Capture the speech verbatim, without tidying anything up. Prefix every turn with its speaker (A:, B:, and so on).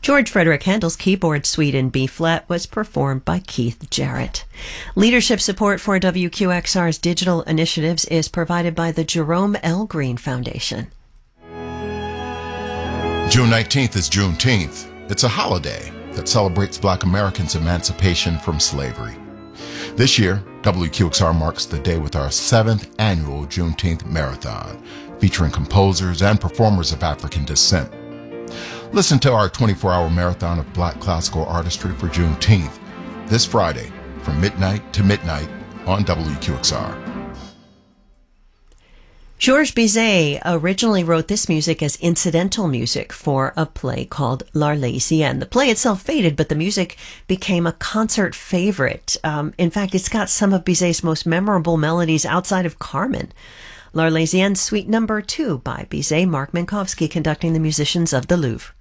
A: George Frederick Handel's keyboard suite in B-flat was performed by Keith Jarrett. Leadership support for W Q X R's digital initiatives is provided by the Jerome L. Green Foundation.
B: June nineteenth is Juneteenth. It's a holiday that celebrates Black Americans' emancipation from slavery. This year, W Q X R marks the day with our seventh annual Juneteenth Marathon, featuring composers and performers of African descent. Listen to our twenty-four hour marathon of Black classical artistry for Juneteenth this Friday from midnight to midnight on W Q X R.
A: Georges Bizet originally wrote this music as incidental music for a play called L'Arlésienne. The play itself faded, but the music became a concert favorite. Um, in fact, it's got some of Bizet's most memorable melodies outside of Carmen. L'Arlésienne, Suite Number Two by Bizet, Mark Minkowski conducting the musicians of the Louvre.